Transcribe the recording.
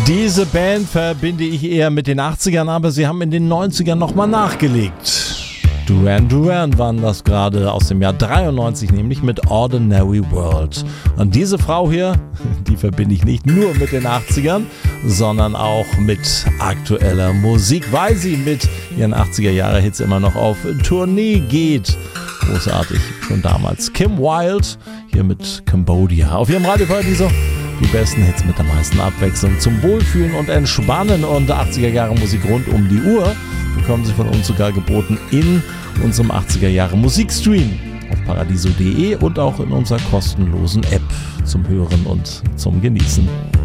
Diese Band verbinde ich eher mit den 80ern, aber sie haben in den 90ern nochmal nachgelegt. Duran Duran waren das gerade aus dem Jahr 93, nämlich mit Ordinary World. Und diese Frau hier, die verbinde ich nicht nur mit den 80ern, sondern auch mit aktueller Musik, weil sie mit ihren 80er-Jahre-Hits immer noch auf Tournee geht. Großartig, schon damals. Kim Wilde, hier mit Cambodia. Auf ihrem Radioparadiso die besten Hits mit der meisten Abwechslung zum Wohlfühlen und Entspannen und 80er-Jahre-Musik rund um die Uhr bekommen Sie von uns sogar geboten in unserem 80er-Jahre-Musikstream auf paradiso.de und auch in unserer kostenlosen App zum Hören und zum Genießen.